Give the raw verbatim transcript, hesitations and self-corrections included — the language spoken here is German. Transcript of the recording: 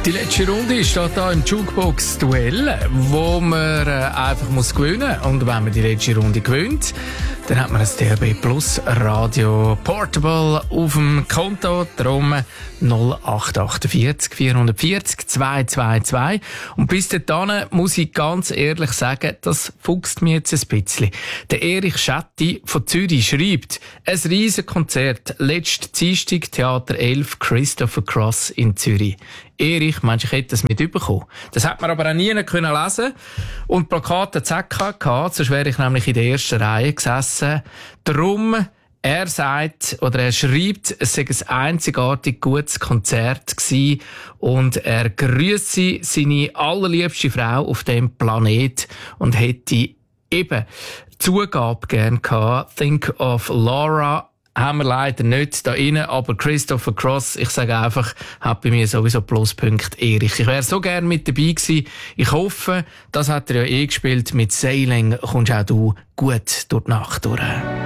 Die letzte Runde steht hier im Jukebox-Duell, wo man äh, einfach muss gewinnen muss. Und wenn man die letzte Runde gewinnt, dann hat man ein D A B Plus Radio Portable auf dem Konto. Darum null acht achtundvierzig vierhundertvierzig zweihundertzweiundzwanzig. Und bis dahin muss ich ganz ehrlich sagen, das fuchst mich jetzt ein bisschen. Der Erich Schetti von Zürich schreibt, ein riesen Konzert, letzten Dienstag Theater elf, Christopher Cross in Zürich. Erich, meinst du, ich hätte das mitbekommen? Das hat man aber auch nie können lesen. Und Plakate Z K gehabt, sonst wäre ich nämlich in der ersten Reihe gesessen. Darum, er sagt, oder er schreibt, es sei ein einzigartig gutes Konzert gewesen und er grüsse seine allerliebste Frau auf dem Planet und hätte eben Zugabe gern gehabt. Think of Laura. Haben wir leider nicht da rein, aber Christopher Cross, ich sage einfach, hat bei mir sowieso Pluspunkt Erich. Ich wäre so gern mit dabei gewesen. Ich hoffe, das hat er ja eh gespielt. Mit Sailing kommst auch du gut durch die Nacht durch.